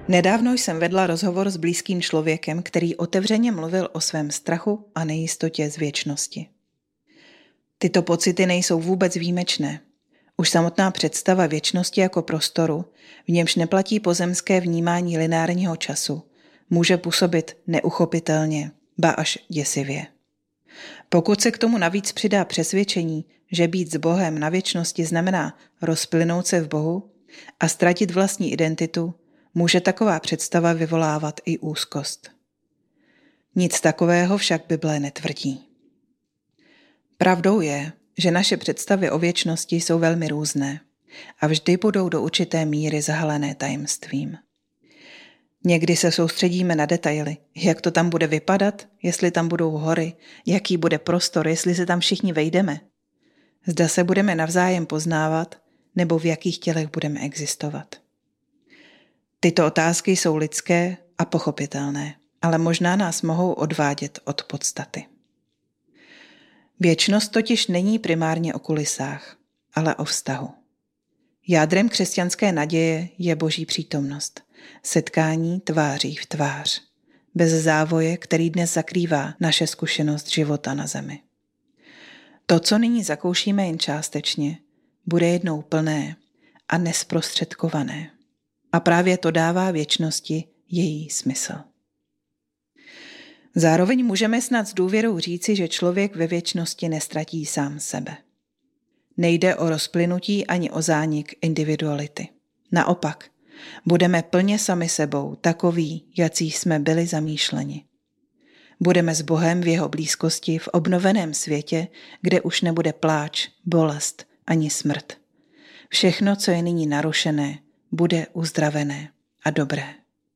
Nedávno jsem vedla rozhovor s blízkým člověkem, který otevřeně mluvil o svém strachu a nejistotě z věčnosti. Tyto pocity nejsou vůbec výjimečné. Už samotná představa věčnosti jako prostoru, v němž neplatí pozemské vnímání lineárního času, může působit neuchopitelně, ba až děsivě. Pokud se k tomu navíc přidá přesvědčení, že být s Bohem na věčnosti znamená rozplynout se v Bohu a ztratit vlastní identitu, může taková představa vyvolávat i úzkost. Nic takového však Bible netvrdí. Pravdou je, že naše představy o věčnosti jsou velmi různé a vždy budou do určité míry zahalené tajemstvím. Někdy se soustředíme na detaily, jak to tam bude vypadat, jestli tam budou hory, jaký bude prostor, jestli se tam všichni vejdeme. Zda se budeme navzájem poznávat, nebo v jakých tělech budeme existovat. Tyto otázky jsou lidské a pochopitelné, ale možná nás mohou odvádět od podstaty. Věčnost totiž není primárně o kulisách, ale o vztahu. Jádrem křesťanské naděje je Boží přítomnost, setkání tváří v tvář, bez závoje, který dnes zakrývá naše zkušenost života na zemi. To, co nyní zakoušíme jen částečně, bude jednou plné a nezprostředkované. A právě to dává věčnosti její smysl. Zároveň můžeme snad s důvěrou říci, že člověk ve věčnosti nestratí sám sebe. Nejde o rozplynutí ani o zánik individuality. Naopak, budeme plně sami sebou, takoví, jací jsme byli zamýšleni. Budeme s Bohem v jeho blízkosti v obnoveném světě, kde už nebude pláč, bolest ani smrt. Všechno, co je nyní narušené, bude uzdravené a dobré.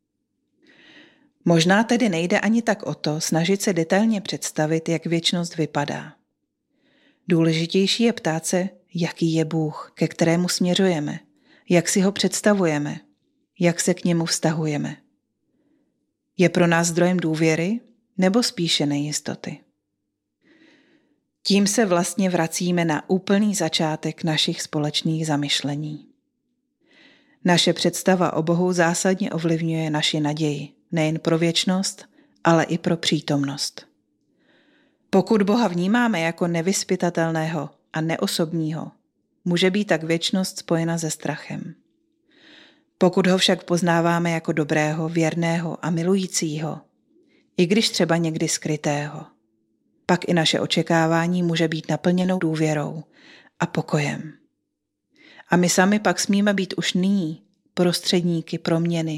Možná tedy nejde ani tak o to snažit se detailně představit, jak věčnost vypadá. Důležitější je ptát se, jaký je Bůh, ke kterému směřujeme, jak si ho představujeme, jak se k němu vztahujeme. Je pro nás zdrojem důvěry nebo spíše nejistoty? Tím se vlastně vracíme na úplný začátek našich společných zamyšlení. Naše představa o Bohu zásadně ovlivňuje naši naději, nejen pro věčnost, ale i pro přítomnost. Pokud Boha vnímáme jako nevyzpytatelného a neosobního, může být tak věčnost spojena se strachem. Pokud ho však poznáváme jako dobrého, věrného a milujícího, i když třeba někdy skrytého, pak i naše očekávání může být naplněnou důvěrou a pokojem. A my sami pak smíme být už nyní prostředníky proměny